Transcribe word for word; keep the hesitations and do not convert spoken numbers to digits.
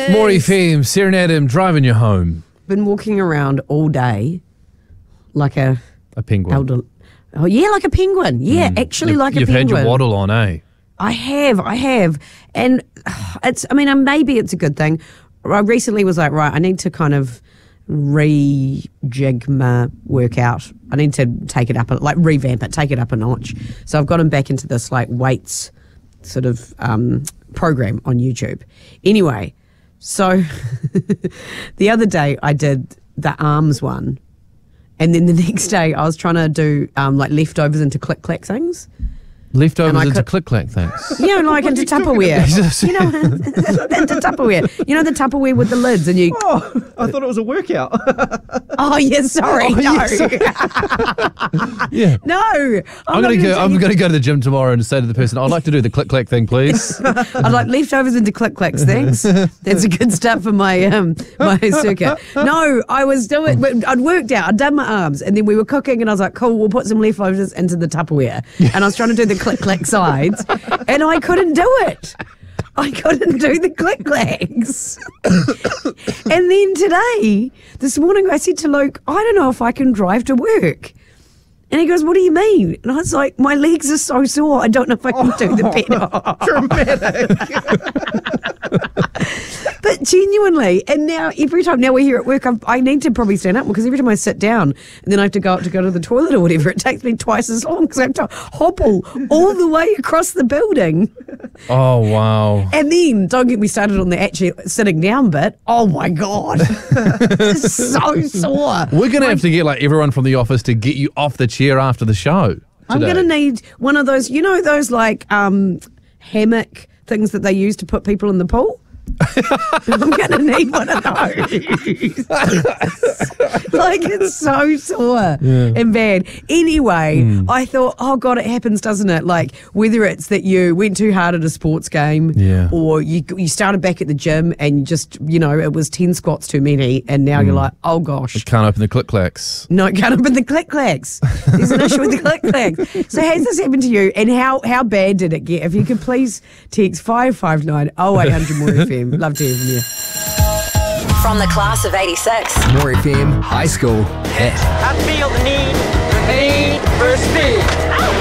It's Maury Fame, Serenade him, driving you home. Been walking around all day like a... A penguin. Elder, oh, yeah, like a penguin. Yeah, mm. actually you've, like a you've penguin. You've had your waddle on, eh? I have, I have. And it's, I mean, maybe it's a good thing. I recently was like, right, I need to kind of rejig my workout. I need to take it up, like revamp it, take it up a notch. So I've gotten back into this like weights sort of um, program on YouTube. Anyway, so the other day I did the arms one, and then the next day I was trying to do um, like leftovers into click clack things. Leftovers into could, click clack things. You know, like into Tupperware. You know, into Tupperware. You know the Tupperware with the lids, and you. Oh, I thought it was a workout. Oh yeah, sorry. Oh, no. yeah, sorry. yeah. No. I'm, I'm gonna go. I'm gonna go to the gym tomorrow and say to the person, "I'd like to do the click clack thing, please." I'd like leftovers into click clacks. Thanks. That's a good start for my um my circuit. No, I was doing. I'd worked out. I'd done my arms, and then we were cooking, and I was like, "Cool, we'll put some leftovers into the Tupperware." And I was trying to do the click clack sides, and I couldn't do it. I couldn't do the click clacks. And then today, this morning, I said to Luke, I don't know if I can drive to work. And he goes, what do you mean? And I was like, my legs are so sore, I don't know if I can do the pedal. Dramatic. But genuinely, and now every time, now we're here at work, I've, I need to probably stand up because every time I sit down and then I have to go up to go to the toilet or whatever, it takes me twice as long because I have to hobble all the way across the building. Oh, wow. And then, don't get me started on the actually sitting down bit. Oh, my God. It's so sore. We're going to have to get like everyone from the office to get you off the chair after the show today. I'm going to need one of those, you know, those like um, hammock things that they use to put people in the pool? I'm going to need one of those. Like, it's so sore yeah. and bad. Anyway, mm. I thought, oh, God, it happens, doesn't it? Like, whether it's that you went too hard at a sports game yeah. or you you started back at the gym and just, you know, it was ten squats too many and now mm. you're like, oh, gosh. It can't open the click clacks. No, it can't open the click clacks. There's an issue with the click clacks. So has this happened to you and how, how bad did it get? If you could please text five five nine oh eight hundred more F M. Love to hear from you. From the class of eighty-six. More F M High School Hit. I feel the need, the need for speed.